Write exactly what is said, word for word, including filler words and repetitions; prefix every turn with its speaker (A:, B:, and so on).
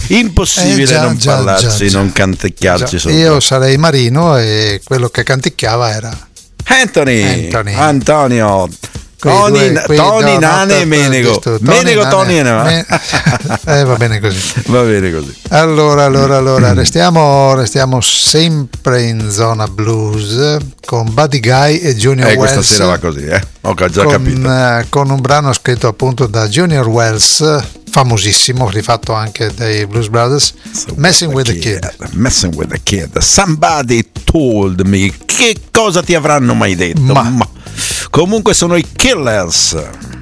A: impossibile
B: Eh, già,
A: non
B: già,
A: parlarsi,
B: già,
A: non canticchiarci
B: già.
A: sopra.
B: Io sarei Marino e quello che canticchiava era
A: Anthony,
B: Anthony.
A: Antonio,
B: Quei
A: Tony,
B: due- quei
A: Tony
B: no,
A: Nane
B: no,
A: e Menego.
B: Tony
A: Menego,
B: Nane-
A: Tony e Nane.
B: Me- eh, va bene così.
A: Va bene così.
B: Allora, allora, allora, restiamo, restiamo sempre in zona blues con Buddy Guy e Junior
A: Eh,
B: Wells.
A: questa sera va così, eh? Ho già
B: con,
A: capito.
B: eh, con un brano scritto appunto da Junior Wells, famosissimo, rifatto anche dai Blues Brothers, Messing with the Kid.
A: Messing with the Kid. Somebody told me. Che cosa ti avranno mai detto?
B: Ma.
A: Ma. Comunque sono i Killers.